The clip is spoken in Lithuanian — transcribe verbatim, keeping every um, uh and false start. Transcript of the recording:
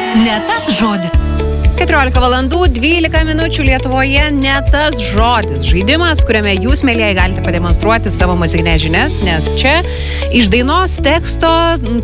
Ne tas žodis. keturiolika valandų dvylika minučių Lietuvoje ne tas žodis. Žaidimas, kuriame jūs, mėlyjeji, galite pademonstruoti savo muzikinės žinias, nes čia iš dainos teksto